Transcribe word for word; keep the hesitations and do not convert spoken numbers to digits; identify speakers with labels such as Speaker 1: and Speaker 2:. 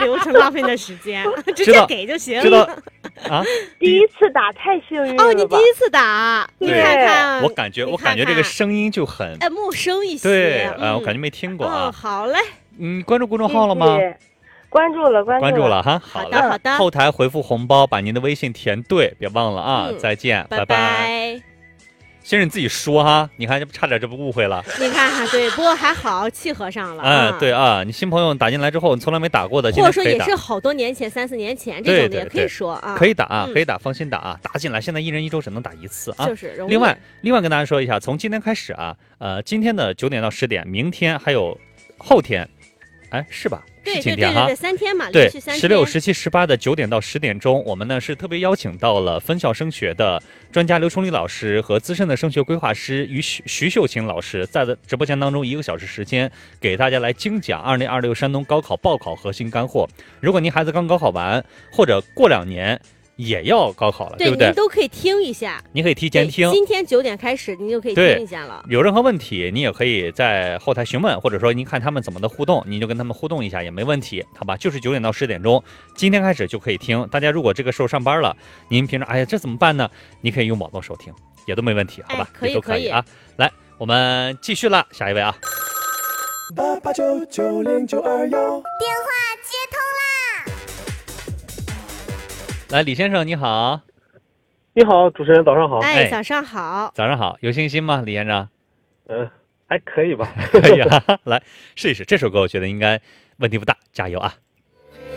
Speaker 1: 流程浪费的时间，直接给就行。
Speaker 2: 知道啊？
Speaker 3: 第一次打太幸运了。
Speaker 1: 哦，你第一次打，你看看，
Speaker 2: 我感觉我感觉这个声音就很
Speaker 1: 哎陌生一些。
Speaker 2: 对，
Speaker 1: 嗯、
Speaker 2: 呃，我感觉没听过啊。
Speaker 1: 哦、好嘞。
Speaker 2: 嗯，关注公众号了吗？
Speaker 3: 谢谢关注了，关注了，
Speaker 2: 关注了哈。好
Speaker 1: 的，好的。
Speaker 2: 后台回复红包，把您的微信填对，别忘了啊。
Speaker 1: 嗯、
Speaker 2: 再见，
Speaker 1: 拜
Speaker 2: 拜。先生你自己说哈，你看这差点这不误会了。
Speaker 1: 你看看，对，不过还好契合上了。
Speaker 2: 嗯、啊，对啊，你新朋友打进来之后，你从来没打过的，
Speaker 1: 或者说也是好多年前、三四年前这种的也可以说啊，
Speaker 2: 可以打啊，
Speaker 1: 嗯、
Speaker 2: 可以打，放心打啊，打进来。现在一人一周只能打一次啊。
Speaker 1: 就是容易。
Speaker 2: 另外，另外跟大家说一下，从今天开始啊，呃，今天的九点到十点，明天还有后天，哎，是吧？
Speaker 1: 对
Speaker 2: 对对对
Speaker 1: 对，三天嘛，
Speaker 2: 对，
Speaker 1: 连续三天。
Speaker 2: 十六、十七、十八的九点到十点钟，我们呢是特别邀请到了分校升学的专家刘崇礼老师和资深的升学规划师于徐徐秀琴老师，在的直播间当中一个小时时间，给大家来精讲二零二六山东高考报考核心干货。如果您孩子刚高考完，或者过两年也要高考了， 对, 对不对？
Speaker 1: 您都可以听一下，
Speaker 2: 你可以提前听。
Speaker 1: 今天九点开始，您就可以听一下了。
Speaker 2: 有任何问题，你也可以在后台询问，或者说您看他们怎么的互动，您就跟他们互动一下也没问题，好吧？就是九点到十点钟，今天开始就可以听。大家如果这个时候上班了，您平常哎呀这怎么办呢？你可以用网络收听，也都没问题，好吧？
Speaker 1: 哎、可以
Speaker 2: 也都可以啊。来，我们继续了，下一位啊。
Speaker 4: 八八九九零九二幺，
Speaker 5: 电话接通啦！
Speaker 2: 来，李先生你好。
Speaker 6: 你好，主持人早上好。
Speaker 1: 哎，早上好。
Speaker 2: 早上好，有信心吗，李先生？
Speaker 6: 嗯、呃，还可以吧。
Speaker 2: 可以啊，来试一试这首歌，我觉得应该问题不大，加油啊！